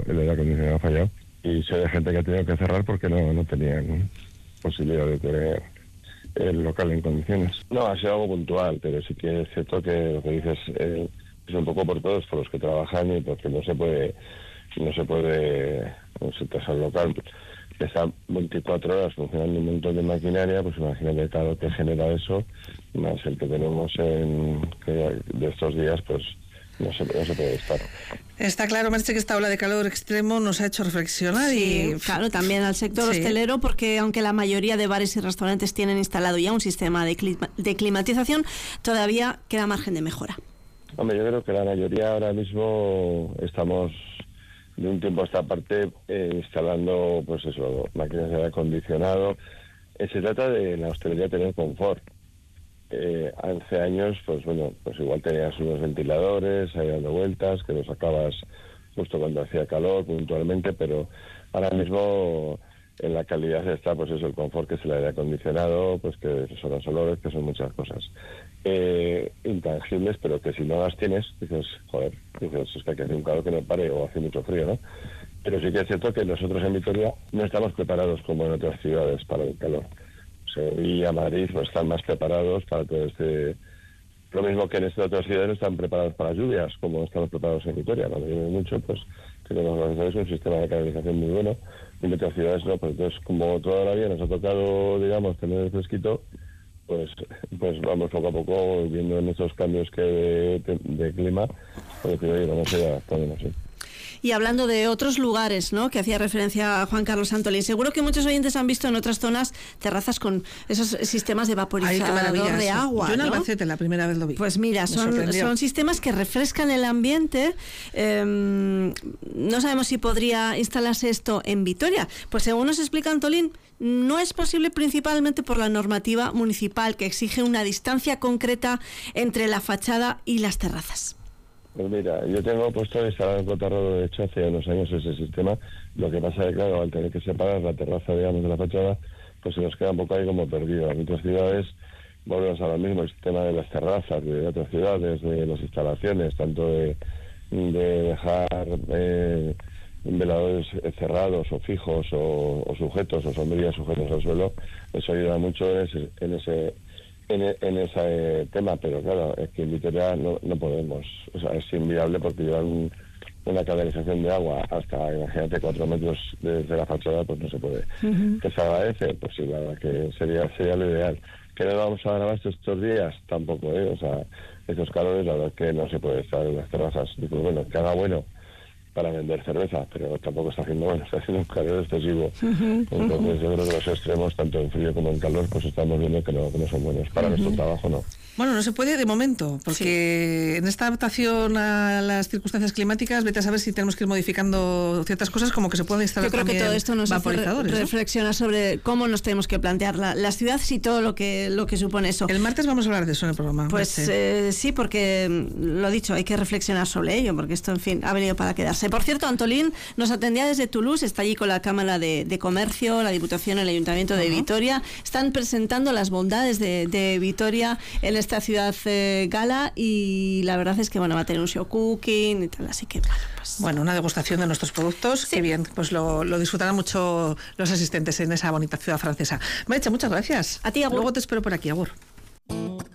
el aire acondicionado ha fallado. Y sé de gente que ha tenido que cerrar porque no tenían posibilidad de tener el local en condiciones. No, ha sido algo puntual, pero sí que es cierto que lo que dices es un poco por todos, por los que trabajan y porque no se puede tras el local. Está 24 horas funcionando un montón de maquinaria, pues imagínate el calor que genera eso, más el que tenemos de estos días, pues no se puede estar. Está claro, Merche, que esta ola de calor extremo nos ha hecho reflexionar. Sí, y claro, también al sector hostelero, porque aunque la mayoría de bares y restaurantes tienen instalado ya un sistema de climatización, todavía queda margen de mejora. Hombre, yo creo que la mayoría ahora mismo estamos de un tiempo a esta parte instalando, pues eso, máquinas de aire acondicionado. Se trata de la hostelería tener confort. Hace años, pues bueno, pues igual tenías unos ventiladores ahí dando vueltas, que los sacabas justo cuando hacía calor, puntualmente, pero ahora mismo en la calidad está, pues eso, el confort que es el aire acondicionado, pues que son los olores, que son muchas cosas intangibles, pero que si no las tienes, dices, es que hace un calor que no pare o hace mucho frío, ¿no? Pero sí que es cierto que nosotros en Vitoria no estamos preparados como en otras ciudades para el calor. Sevilla, Madrid, pues están más preparados para todo lo mismo que en estas otras ciudades no están preparados para las lluvias, como estamos preparados en Vitoria. Cuando llueve mucho, pues tenemos un sistema de canalización muy bueno, y en otras ciudades no. Pues entonces, como toda la vida nos ha tocado, digamos, tener el fresquito, pues vamos poco a poco viendo en esos cambios que de clima, pues vamos a ir adaptándonos, sí. Y hablando de otros lugares, ¿no?, que hacía referencia a Juan Carlos Antolín, seguro que muchos oyentes han visto en otras zonas terrazas con esos sistemas de vaporizador de agua. Yo en ¿no? Albacete la primera vez lo vi. Pues mira, son sistemas que refrescan el ambiente. No sabemos si podría instalarse esto en Vitoria. Pues según nos explica Antolín, no es posible principalmente por la normativa municipal que exige una distancia concreta entre la fachada y las terrazas. Pues mira, yo tengo puesto instalado en Cotarrodo, de hecho, hace unos años ese sistema. Lo que pasa es que, claro, al tener que separar la terraza, digamos, de la fachada, pues se nos queda un poco ahí como perdido. En otras ciudades volvemos a lo mismo, el sistema de las terrazas, de otras ciudades, de las instalaciones, tanto de dejar veladores cerrados o fijos o sujetos o sombrillas sujetos al suelo. Eso ayuda mucho en ese tema, pero claro, es que en Vitoria no podemos, o sea, es inviable porque llevan una canalización de agua hasta, imagínate, 4 metros desde la fachada, pues no se puede. ¿Que se agradece? Pues sí, la verdad que sería lo ideal. ¿Que no vamos a grabar estos días? Tampoco, o sea, estos calores, la verdad que no se puede estar en las terrazas. Y pues bueno, que haga bueno para vender cerveza, pero tampoco está haciendo un calor excesivo. Entonces yo creo que los extremos, tanto en frío como en calor, pues estamos viendo que no son buenos. Para nuestro trabajo no. Bueno, no se puede de momento, porque en esta adaptación a las circunstancias climáticas, vete a saber si tenemos que ir modificando ciertas cosas, como que se pueden instalar también vaporizadores. Yo creo que todo esto nos hace reflexionar sobre cómo nos tenemos que plantear las ciudades y todo lo que supone eso. El martes vamos a hablar de eso en el programa. Pues sí, porque lo dicho, hay que reflexionar sobre ello, porque esto, en fin, ha venido para quedarse. Por cierto, Antolín nos atendía desde Toulouse, está allí con la Cámara de Comercio, la Diputación, el Ayuntamiento de Vitoria. Están presentando las bondades de Vitoria en esta ciudad gala, y la verdad es que bueno, va a tener un show cooking y tal, así que bueno, una degustación de nuestros productos. Sí. Qué bien, pues lo disfrutarán mucho los asistentes en esa bonita ciudad francesa. Merche, muchas gracias. A ti, Agur. Luego te espero por aquí, Agur.